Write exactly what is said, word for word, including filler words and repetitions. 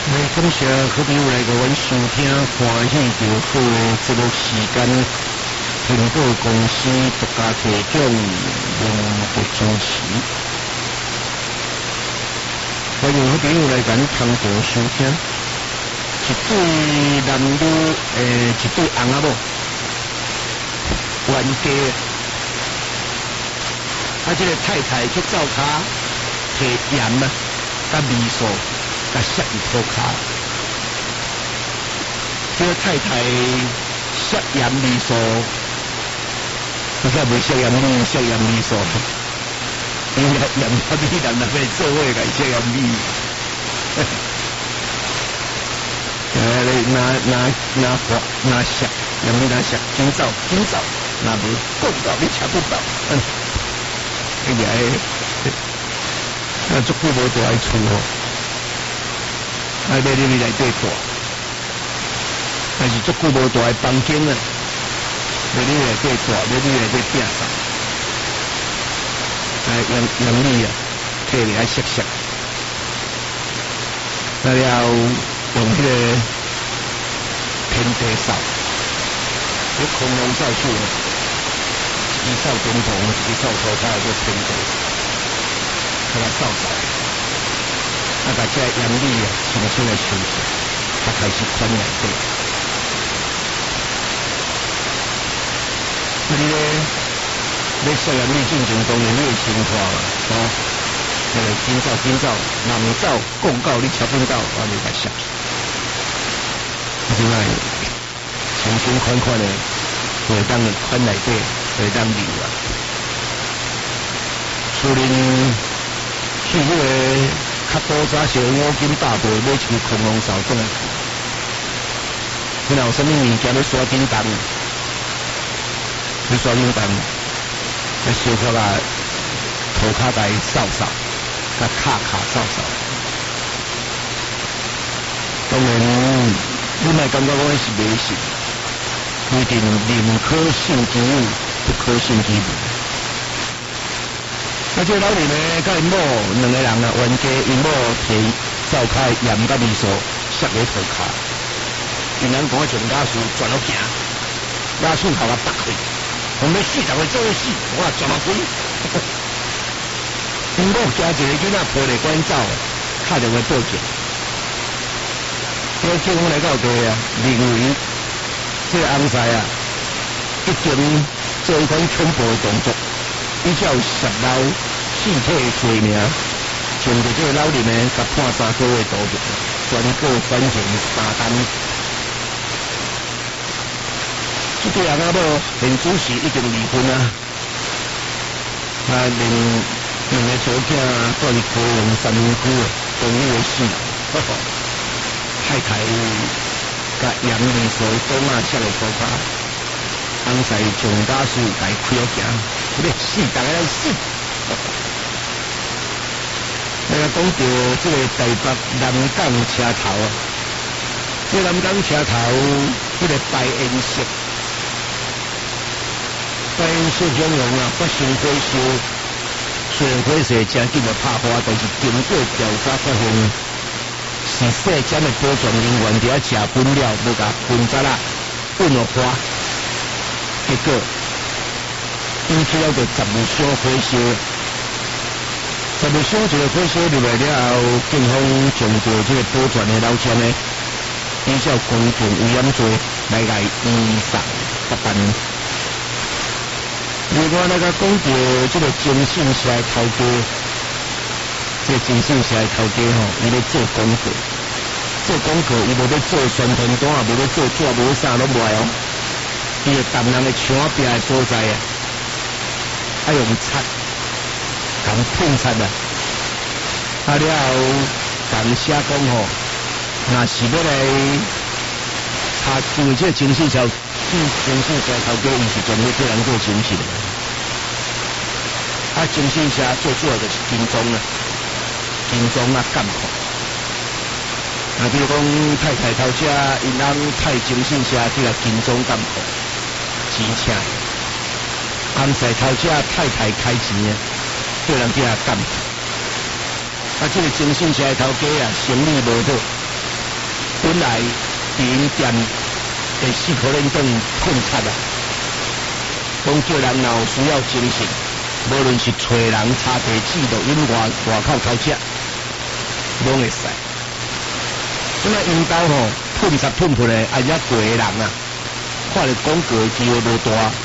来，感谢好朋友来甲阮收听欢喜就好的节目时间，苹果公司独家提供，用的主持。欢迎好朋友来甲咱通过收听。一对男女，诶，一对翁仔某，冤家。啊，这个太太去灶骹摕盐啊，甲味素。甲摔伊涂骹，这个太太摔盐味素，我才袂摔盐味，摔盐味素，因为盐甲味人若要做伙甲伊摔盐味。诶，你拿拿拿火拿摔盐味拿摔，紧走紧走，若无讲到你吃不饱，嗯，迄个诶，那足久无住喺厝吼。啊，要你内底住，但是足久无住喺房间啊，要你内底住，要你内底摒扫，啊，用用力啊，摕嚟啊削削，啊了用迄个平地扫，迄恐龙扫帚啊，一扫中头，一扫头骹就平地扫，给它扫扫。啊，把这盐粒啊，轻轻的收起，他开始宽内底。啊，你咧，你烧盐粒进前，当然你会先看嘛，哦，呃，紧走紧走，若唔走，讲到你吃不到，我就甲摔去。即摆轻轻款款的，会当宽内底，会当流啊。虽然去迄个。较多早是五斤八倍买一个恐龙扫转来去，你若有啥物物件要刷叮当，要刷叮当，要小可甲涂骹甲伊扫扫，甲骹骹扫扫。当然，你莫感觉讲是迷信，规定宁可信其有，不可信其无。啊，这老人呢，甲因某两个人啊，冤家，因某摕灶骹盐甲味素摔咧涂骹，因人讲从家属转落行，家属头啊拔开，我们死就会做死，我啊转落开。因某惊一个囡仔抱咧管走，敲电话报警。这警方来到地啊，认为这个翁婿啊，已经做一款恐怖的动作。依照十楼四体罪名，将着这个老人呢，甲判三个月徒刑，全国缓刑三单。这对翁仔某连主席已经离婚啊，啊，连两个祖囝住伫高雄三明区啊，同一个死。太太甲杨丽所多嘛摔个涂骹，翁婿从家属家开了行。你死，大家要死。那个讲到这个台北南港车头啊，这个南港车头这个白烟色，白烟色中用啊，发生火烧，虽然火势真紧的拍花，但是经过调查发现，是细针的保全人员伫遐食粉料，无甲粉渣啦混落花，结果。引起了个十二箱火烧，十二箱这个火烧入来了后，警方将着这个保全的老乡呢，依照公众危险罪来来移送法办。另外那个讲到这个征信社的头家，这个征信社的头家吼，伊咧做功课，做功课伊无咧做宣传单，也无咧做纸，无啥拢无哦，伊个担人的墙壁的所在啊。啊，用擦，共喷擦啊！啊了后，共写讲吼，若是要来查，因为这个征信社，这征信社头家伊是专门替人做征信的。啊，征信社最主要就是金钟啊，金钟啊，监控。啊，比如讲太太头家，因翁派征信社去来金钟监控，钱请。翁婿头家太太开钱啊，叫人去遐监控。啊，这个征信社头家啊，生意无好， 本来伫因店第四可能种困擦啊，讲叫人若有需要精神，无论是找人查地址，就因外外口偷吃，拢会使。即摆因兜吼，喷擦喷喷的，啊，遮过的人啊，看着广告机会无大。